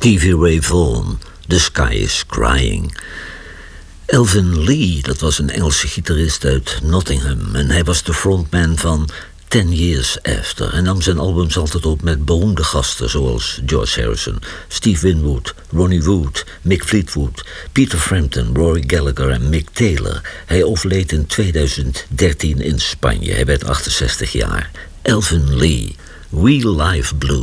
Stevie Ray Vaughan, The Sky is Crying. Elvin Lee, dat was een Engelse gitarist uit Nottingham. En hij was de frontman van 10 Years After. Hij nam zijn albums altijd op met beroemde gasten zoals George Harrison, Steve Winwood, Ronnie Wood, Mick Fleetwood, Peter Frampton, Rory Gallagher en Mick Taylor. Hij overleed in 2013 in Spanje. Hij werd 68 jaar. Elvin Lee, Real Life Blues.